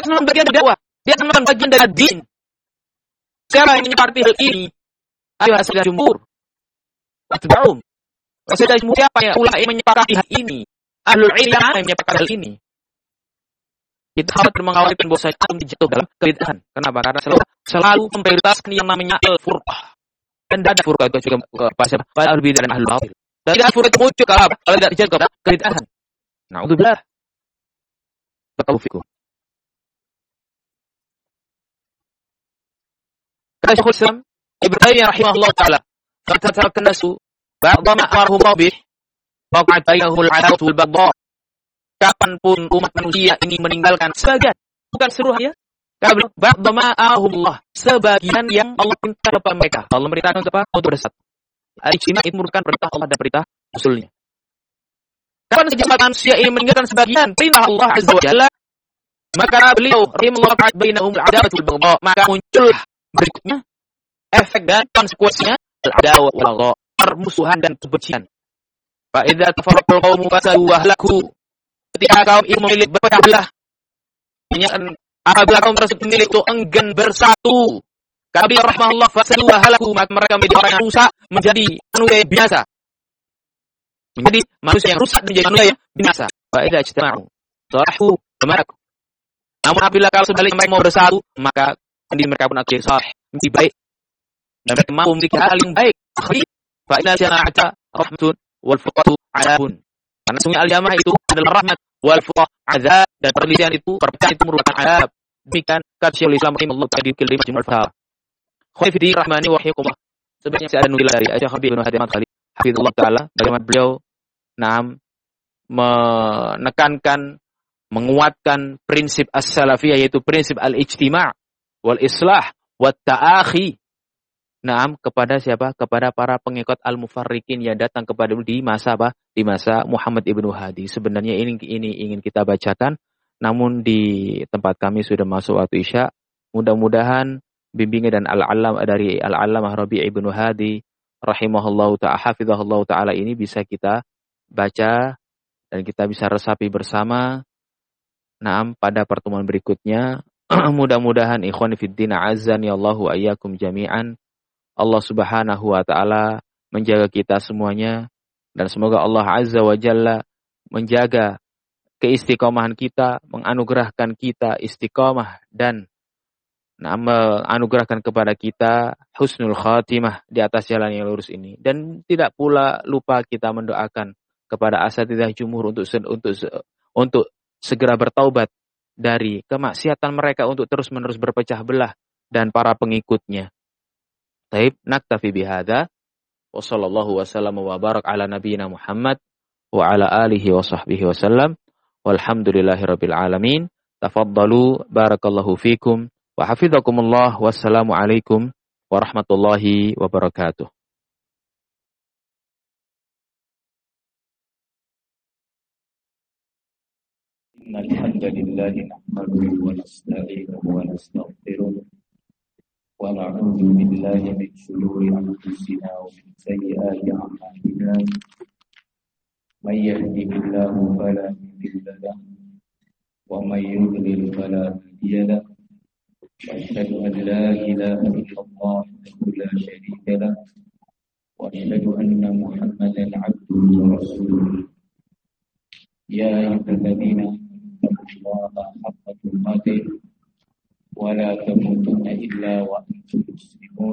melakukan bagian dari dakwah. Dia melakukan bagian dari din. Siapa yang menyepakati hal ini? Ayo hasil jumhur. Atba'um. Hasil jumhur siapa ya? Ulama yang menyepakati hal ini. Ahlul ilmi yang menyepakati hal ini. Kita harus mengkhawatirkan bahwa saya akan dijatuh dalam kebid'ahan. Kenapa? Karena selalu memprioritaskan yang namanya al-furqah. Dan tidak ada furqah itu juga pada ahlul bidah dan ahlul batil. Dan tidak furqah itu muncul kalau tidak dijatuh dalam kebid'ahan. Na'udzubillah. Barakallahu fikum. Kata Syekhul Islam Ibnu Taimiyah rahimahullah taala, "Fatatarakkan nasu ba'dha ma amarahum bih, waqa'at bainahum al-'adawatu wal baghdha." Kapanpun umat manusia ini meninggalkan sebagian, bukan seluruhnya, ba'dha ma amarahum, sebagian yang Allah perintah kepada mereka. Allah merintahkan apa? Untuk bersatu. Al-ijtima' itu merupakan perintah Allah dan perintah Rasulnya. Kapan saja manusia ini meninggalkan sebagian perintah Allah Azza wa Jalla, maka beliau rahimahullah ta'ala bainahum al-'adawatu wal baghdha, maka muncullah berikutnya efek dan konsekuensinya al-'adawah wal baghdha, permusuhan dan kebencian. Fa idza tafarraqal qaumu fasadu wa hlaku, ketika kaum itu memilih berpecah belah, apabila kaum tersebut memilih itu enggan bersatu, kata beliau rahimahullah fasadu wa hlaku, maka mereka menjadi orang yang rusak, menjadi manusia yang binasa. Menjadi manusia yang rusak dan menjadi manusia yang binasa. Fa idza ijtama'u salahu tamaraku. Namun apabila kalau sebaliknya mereka mau bersatu, maka mereka pun akan saleh, lebih baik, dan mereka mampu memiliki hal yang baik. Fa inna jama'ata rahmatun wal furqatu 'adabun. Karena sungguh al-jamaah itu adalah rahmat, wal furqah 'adzab, dan perselisihan itu, perpecahan itu merupakan 'adzab. Demikian kata Syekhul Islam rahimahullah ta'ala di Kalimah Majmu' al-Fatawa. Khaifi di rahmani wa hiyakumullah. Sebenarnya saya ada nukilan dari Syekh Habib bin Hadi Al-Madkhali hafizahullah taala, bagaimana beliau menekankan, menguatkan prinsip as-salafiyah, yaitu prinsip al-ijtima' wal islah wat ta'akhi. Kepada siapa? Kepada para pengikut al-mufarriqin yang datang kepada di masa apa? Di masa Muhammad ibnu Hadi. Sebenarnya ini ingin kita bacakan, namun di tempat kami sudah masuk waktu Isya. Mudah-mudahan bimbingan dan dari al-allamah Rabi' ibnu Hadi rahimahullahu ta'ala hafizahullahu ta'ala ini bisa kita baca dan kita bisa resapi bersama pada pertemuan berikutnya. Mudah-mudahan ikhwan fiddin azan ya Allahu ayyakum jami'an. Allah Subhanahu wa taala menjaga kita semuanya, dan semoga Allah Azza wa Jalla menjaga keistiqomahan kita, menganugerahkan kita istiqomah, dan menganugerahkan kepada kita husnul khatimah di atas jalan yang lurus ini. Dan tidak pula lupa kita mendoakan kepada asatidzah jumhur untuk segera bertaubat dari kemaksiatan mereka, untuk terus-menerus berpecah belah, dan para pengikutnya. Taib, naktafi bihadza wa sallallahu wa sallam wa barak ala nabiyyina Muhammad wa ala alihi wa sahbihi wa sallam walhamdulillahi rabbil alamin. Tafaddalu, barakallahu fikum wa hafizakumullah. Wassalamu alaikum warahmatullahi wabarakatuh. Alhamdulillah nahmaduhu wa nasta'inuhu wa nastaghfiruh wa na'udzu billahi min shururi anfusina wa min sayyiati a'malina. May yahdihillahu fala mudilla lahu wa may yudlil fala hadiya lahu. Wa asyhadu an la ilaha illallah wahdahu la syarika lahu wa asyhadu anna Muhammadan 'abduhu wa rasuluh. Ya ayyuhalladzina الله حق تقاته ولا تموتن إلا وأنتم مسلمون.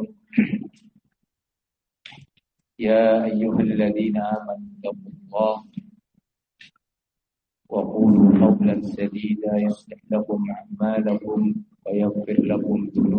يا أيها الذين آمنوا اتقوا الله وقولوا قولا سديدا يصلح لكم أعمالكم ويغفر لكم ذنوبكم